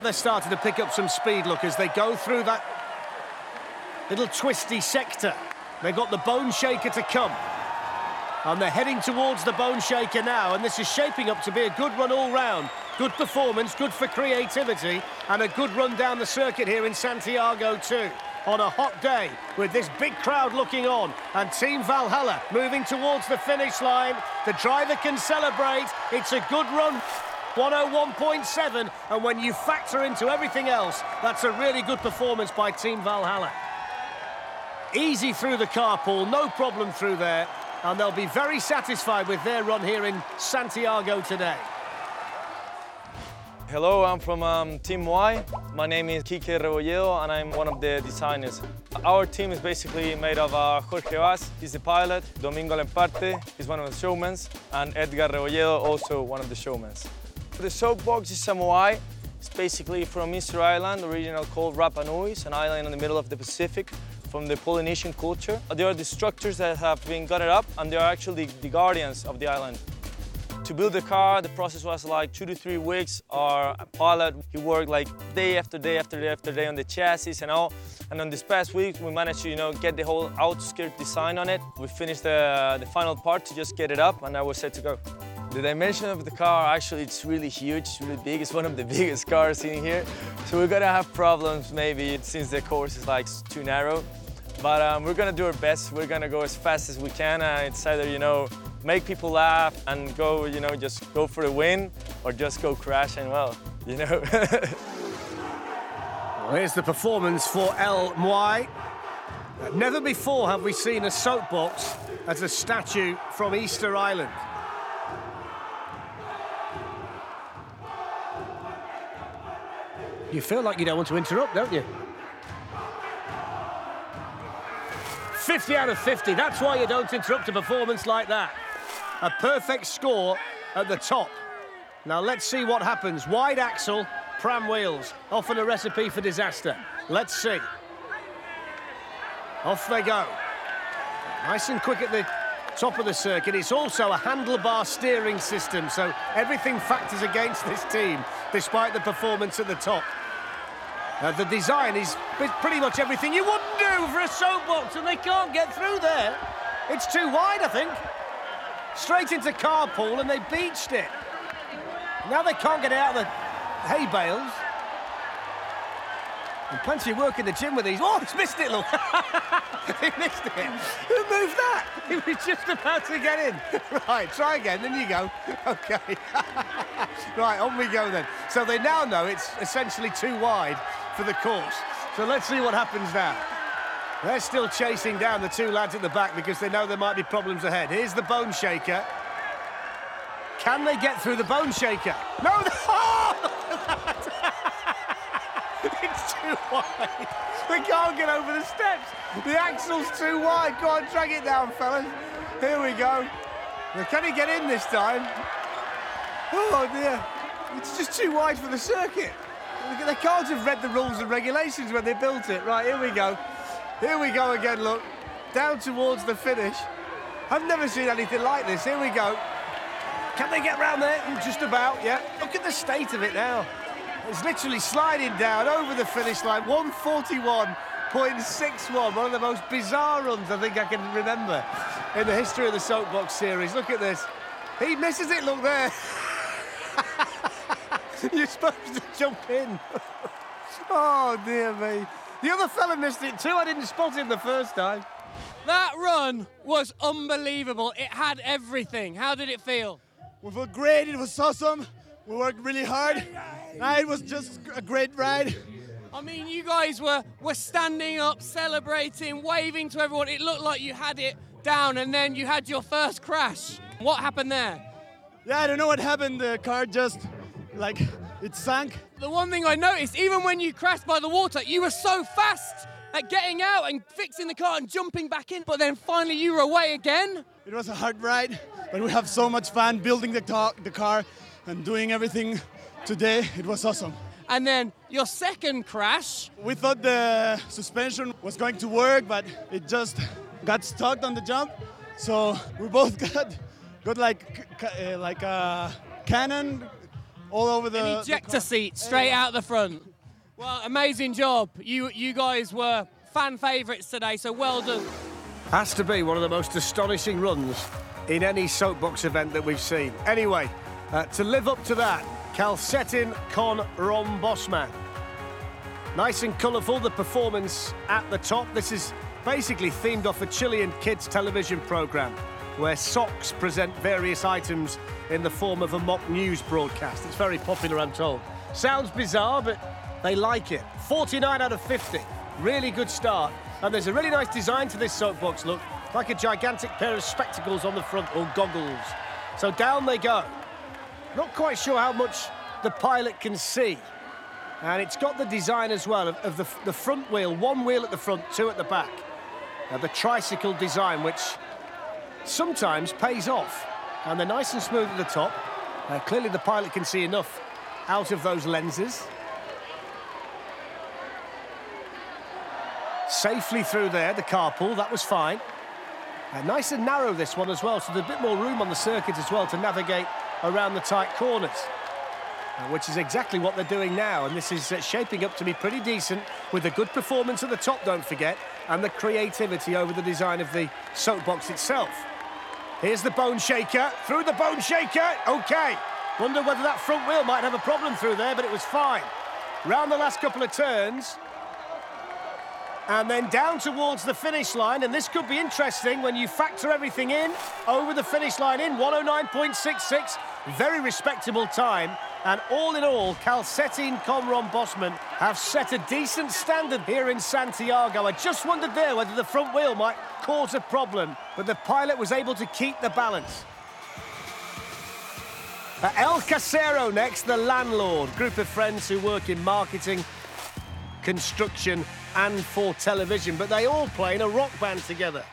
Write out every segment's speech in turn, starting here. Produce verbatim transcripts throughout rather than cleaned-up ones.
They're starting to pick up some speed, look, as they go through that little twisty sector. They've got the Bone Shaker to come. And they're heading towards the Bone Shaker now, and this is shaping up to be a good run all round. Good performance, good for creativity, and a good run down the circuit here in Santiago too. On a hot day, with this big crowd looking on, and Team Valhalla moving towards the finish line. The driver can celebrate. It's a good run. one oh one point seven, and when you factor into everything else, that's a really good performance by Team Valhalla. Easy through the carpool, no problem through there, and they'll be very satisfied with their run here in Santiago today. Hello, I'm from um, Team Y. My name is Quique Rebolledo and I'm one of the designers. Our team is basically made of uh, Jorge Vaz, he's the pilot, Domingo Lemparte, he's one of the showmen, and Edgar Rebolledo, also one of the showmen. The soapbox is Samoa. It's basically from Easter Island, originally called Rapa Nui, an island in the middle of the Pacific, from the Polynesian culture. They are the structures that have been gutted up, and they are actually the guardians of the island. To build the car, the process was like two to three weeks. Our pilot, he worked like day after day after day after day on the chassis and all. And on this past week, we managed to, you know, get the whole outskirt design on it. We finished the, the final part to just get it up, and now we're set to go. The dimension of the car, actually, it's really huge, it's really big. It's one of the biggest cars in here. So we're gonna have problems maybe since the course is like too narrow. But um, we're gonna do our best. We're gonna go as fast as we can. Uh, it's either, you know, make people laugh and go, you know, just go for a win, or just go crash and, well, you know. Well, here's the performance for El Muay. Never before have we seen a soapbox as a statue from Easter Island. You feel like you don't want to interrupt, don't you? fifty out of fifty, that's why you don't interrupt a performance like that. A perfect score at the top. Now let's see what happens. Wide axle, pram wheels, often a recipe for disaster. Let's see. Off they go. Nice and quick at the top of the circuit. It's also a handlebar steering system, so everything factors against this team, despite the performance at the top. Uh, the design is pretty much everything you wouldn't do for a soapbox, and they can't get through there. It's too wide, I think. Straight into carpool, and they beached it. Now they can't get it out of the hay bales. And plenty of work in the gym with these. Oh, he's missed it, look. He missed it. Who moved that? He was just about to get in. Right, try again, then you go. Okay. Right, on we go then. So they now know it's essentially too wide for the course. So let's see what happens now. They're still chasing down the two lads at the back because they know there might be problems ahead. Here's the Bone Shaker. Can they get through the Bone Shaker? No! Oh! It's too wide. They can't get over the steps. The axle's too wide. Go on, drag it down, fellas. Here we go. Now, can he get in this time? Oh, dear. It's just too wide for the circuit. They can't have read the rules and regulations when they built it. Right, here we go. Here we go again, look. Down towards the finish. I've never seen anything like this. Here we go. Can they get round there? Just about, yeah. Look at the state of it now. It's literally sliding down over the finish line. one forty-one point six one. One of the most bizarre runs I think I can remember in the history of the Soapbox series. Look at this. He misses it, look there. You're supposed to jump in. Oh, dear me. The other fella missed it too. I didn't spot him the first time. That run was unbelievable. It had everything. How did it feel? We felt great. It was awesome. We worked really hard. It was just a great ride. I mean, you guys were, were standing up, celebrating, waving to everyone. It looked like you had it down, and then you had your first crash. What happened there? Yeah, I don't know what happened. The car just, like, it sank. The one thing I noticed, even when you crashed by the water, you were so fast at getting out and fixing the car and jumping back in, but then finally you were away again. It was a hard ride, but we have so much fun building the, car, the car and doing everything today. It was awesome. And then your second crash. We thought the suspension was going to work, but it just got stuck on the jump. So we both got got like uh, like a cannon all over the... An ejector seat straight out the front. Well, amazing job. You, you guys were fan favourites today, so well done. Has to be one of the most astonishing runs in any soapbox event that we've seen. Anyway, uh, to live up to that, Calcetin con Rombosman. Nice and colourful, the performance at the top. This is basically themed off a Chilean kids television programme where socks present various items in the form of a mock news broadcast. It's very popular, I'm told. Sounds bizarre, but they like it. forty-nine out of fifty. Really good start. And there's a really nice design to this soapbox, look. Like a gigantic pair of spectacles on the front, or goggles. So down they go. Not quite sure how much the pilot can see. And it's got the design as well of, of the, the front wheel, one wheel at the front, two at the back. Uh, the tricycle design, which sometimes pays off. And they're nice and smooth at the top. Uh, clearly the pilot can see enough out of those lenses. Safely through there, the carpool, that was fine. Uh, nice and narrow, this one as well, so there's a bit more room on the circuit as well to navigate around the tight corners. Uh, which is exactly what they're doing now, and this is uh, shaping up to be pretty decent, with a good performance at the top, don't forget, and the creativity over the design of the soapbox itself. Here's the bone shaker, through the bone shaker, OK. Wonder whether that front wheel might have a problem through there, but it was fine. Round the last couple of turns, and then down towards the finish line, and this could be interesting when you factor everything in, over the finish line in, one oh nine point six six, very respectable time. And all in all, Calcetin con Rombosman have set a decent standard here in Santiago. I just wondered there whether the front wheel might cause a problem, but the pilot was able to keep the balance. Uh, El Casero next, the landlord, group of friends who work in marketing, construction and for television, but they all play in a rock band together.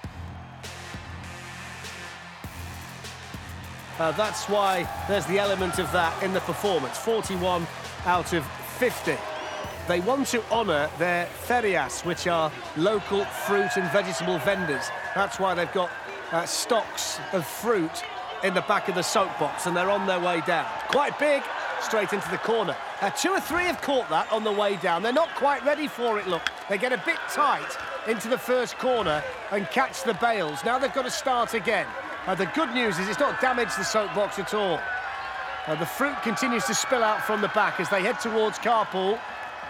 Uh, that's why there's the element of that in the performance. forty-one out of fifty. They want to honour their ferias, which are local fruit and vegetable vendors. That's why they've got uh, stocks of fruit in the back of the soapbox, and they're on their way down. Quite big, straight into the corner. Uh, two or three have caught that on the way down. They're not quite ready for it, look. They get a bit tight into the first corner and catch the bales. Now they've got to start again. Uh, the good news is it's not damaged the soapbox at all. Uh, the fruit continues to spill out from the back as they head towards carpool.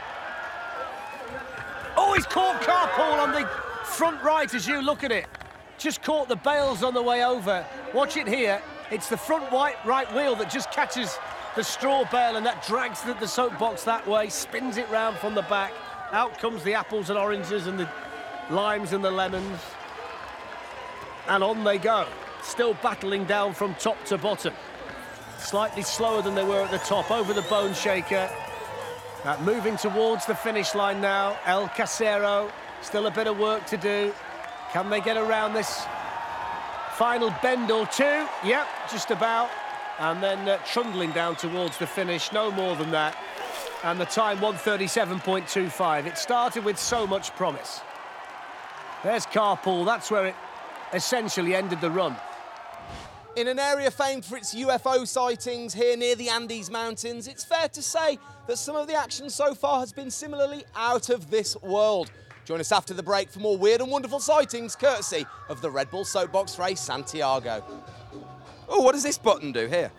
Oh, he's caught carpool on the front right as you look at it. Just caught the bales on the way over. Watch it here. It's the front white right wheel that just catches the straw bale, and that drags the, the soapbox that way, spins it round from the back. Out comes the apples and oranges and the limes and the lemons. And on they go. Still battling down from top to bottom. Slightly slower than they were at the top, over the bone shaker. Uh, moving towards the finish line now, El Casero. Still a bit of work to do. Can they get around this final bend or two? Yep, just about. And then uh, trundling down towards the finish, no more than that. And the time, one thirty-seven point two five. It started with so much promise. There's carpool, that's where it essentially ended the run. In an area famed for its U F O sightings here near the Andes Mountains, it's fair to say that some of the action so far has been similarly out of this world. Join us after the break for more weird and wonderful sightings, courtesy of the Red Bull Soapbox Race Santiago. Oh, what does this button do here?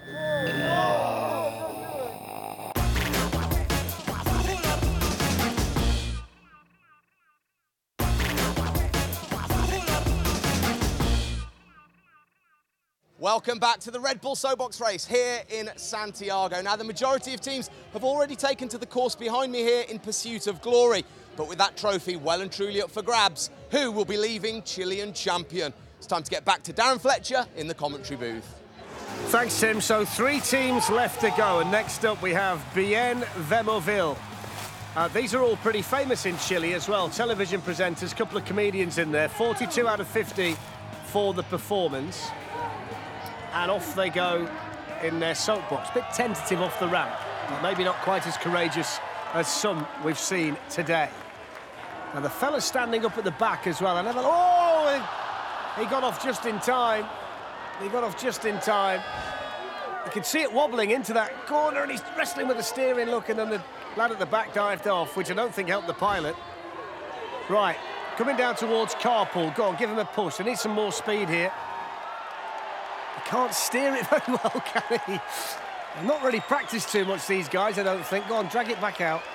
Welcome back to the Red Bull Soapbox Race here in Santiago. Now, the majority of teams have already taken to the course behind me here in pursuit of glory. But with that trophy well and truly up for grabs, who will be leaving Chilean champion? It's time to get back to Darren Fletcher in the commentary booth. Thanks, Tim. So three teams left to go, and next up we have Bien Vemovil. Uh, these are all pretty famous in Chile as well. Television presenters, couple of comedians in there. forty-two out of fifty for the performance. And off they go in their soapbox. Bit tentative off the ramp, but maybe not quite as courageous as some we've seen today. And the fella standing up at the back as well. I never. Oh, he got off just in time. He got off just in time. You can see it wobbling into that corner, and he's wrestling with the steering, look, and then the lad at the back dived off, which I don't think helped the pilot. Right, coming down towards Carpool. Go on, give him a push. They need some more speed here. He can't steer it very well, can he? They've not really practiced too much, these guys, I don't think. Go on, drag it back out.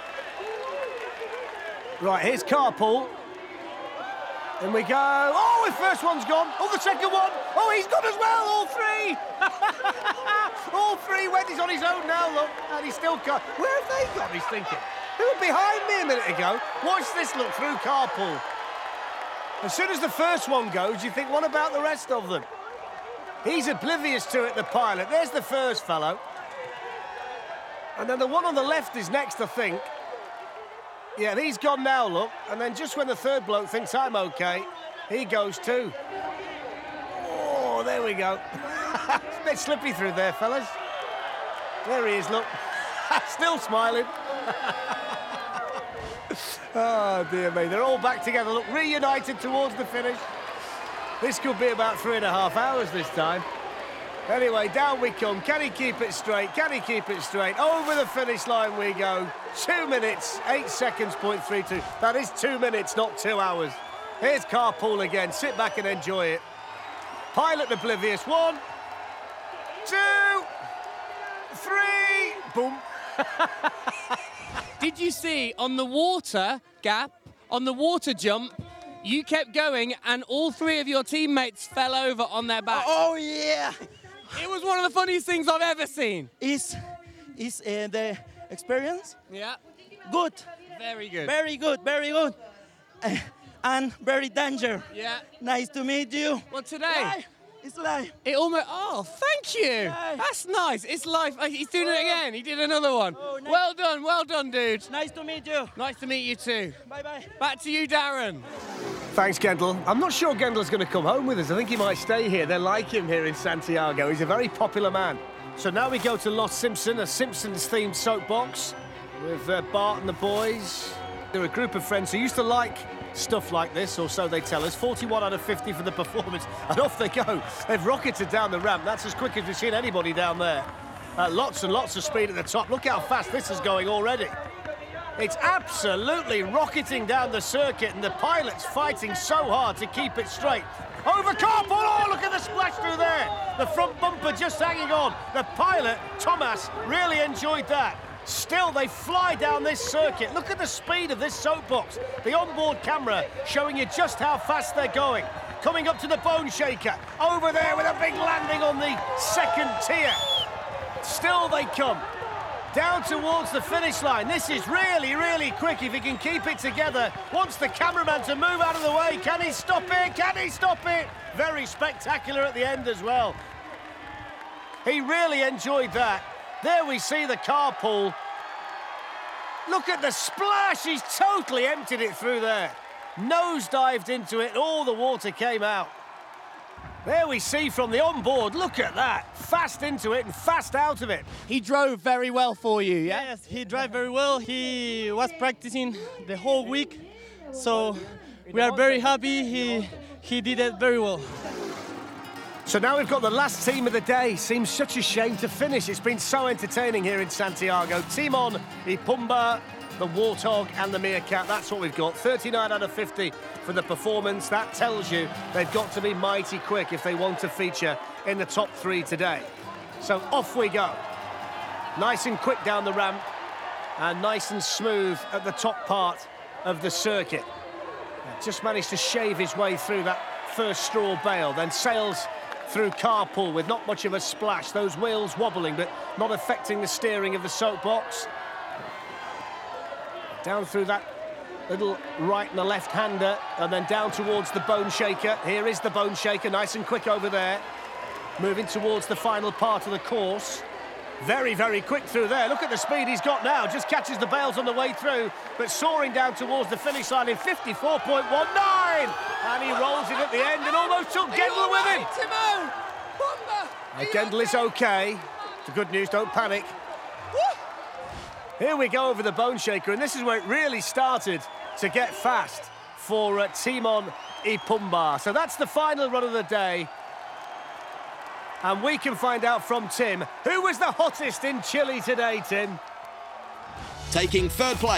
Right, here's Carpool. In we go. Oh, the first one's gone. Oh, the second one. Oh, he's gone as well, all three. All three went. He's on his own now, look. And he's still got. Where have they gone, he's thinking? They were behind me a minute ago. Watch this look through Carpool. As soon as the first one goes, you think, what about the rest of them? He's oblivious to it, the pilot. There's the first fellow. And then the one on the left is next, I think. Yeah, he's gone now, look. And then just when the third bloke thinks I'm OK, he goes too. Oh, there we go. It's a bit slippy through there, fellas. There he is, look. Still smiling. Oh, dear me. They're all back together, look, reunited towards the finish. This could be about three and a half hours this time. Anyway, down we come. Can he keep it straight? Can he keep it straight? Over the finish line we go. Two minutes, eight seconds, point three two. That is two minutes, not two hours. Here's Carpool again. Sit back and enjoy it. Pilot oblivious. One, two, three. Boom. Did you see on the water gap, on the water jump, you kept going and all three of your teammates fell over on their back? Oh, yeah. It was one of the funniest things I've ever seen. Is is uh, the experience Yeah. good? Very good. Very good, very good. Uh, and very danger. Yeah. Nice to meet you. Well, today, Live. It's live. it almost... Oh, thank you. Nice. That's nice. It's live. Uh, He's doing it again. He did another one. Oh, nice. Well done, well done, dude. Nice to meet you. Nice to meet you too. Bye-bye. Back to you, Darren. Thanks, Gendel. I'm not sure Gendel's going to come home with us. I think he might stay here. They like him here in Santiago. He's a very popular man. So now we go to Los Simpson, a Simpsons-themed soapbox with uh, Bart and the boys. They're a group of friends who used to like stuff like this, or so they tell us. forty-one out of fifty for the performance, and off they go. They've rocketed down the ramp. That's as quick as we've seen anybody down there. Uh, lots and lots of speed at the top. Look how fast this is going already. It's absolutely rocketing down the circuit, and the pilot's fighting so hard to keep it straight. Over Carpool! Oh, look at the splash through there! The front bumper just hanging on. The pilot, Thomas, really enjoyed that. Still, they fly down this circuit. Look at the speed of this soapbox. The onboard camera showing you just how fast they're going. Coming up to the Bone Shaker. Over there with a big landing on the second tier. Still they come. Down towards the finish line. This is really, really quick if he can keep it together. Wants the cameraman to move out of the way. Can he stop it? Can he stop it? Very spectacular at the end as well. He really enjoyed that. There we see the Carpool. Look at the splash. He's totally emptied it through there. Nose dived into it. All the water came out. There we see from the onboard, look at that. Fast into it and fast out of it. He drove very well for you, yeah? Yes, he drive very well. He was practicing the whole week, so we are very happy. He he did it very well. So now we've got the last team of the day. Seems such a shame to finish. It's been so entertaining here in Santiago. Timon, Ipumba, the Warthog and the Meerkat. That's what we've got. thirty-nine out of fifty for the performance. That tells you they've got to be mighty quick if they want to feature in the top three today. So off we go. Nice and quick down the ramp and nice and smooth at the top part of the circuit. Just managed to shave his way through that first straw bale, then sails through Carpool with not much of a splash. Those wheels wobbling, but not affecting the steering of the soapbox. Down through that little right and the left-hander, and then down towards the Bone Shaker. Here is the Bone Shaker, nice and quick over there. Moving towards the final part of the course. Very, very quick through there. Look at the speed he's got now. Just catches the bales on the way through, but soaring down towards the finish line in fifty-four point one nine. And he rolls it at the end and almost took Gendel with him. Timon! Bumba! Uh, Gendel is OK. The good news, don't panic. Here we go over the Bone Shaker, and this is where it really started to get fast for uh, Timon Ipumba. So that's the final run of the day. And we can find out from Tim, who was the hottest in Chile today, Tim? Taking third place.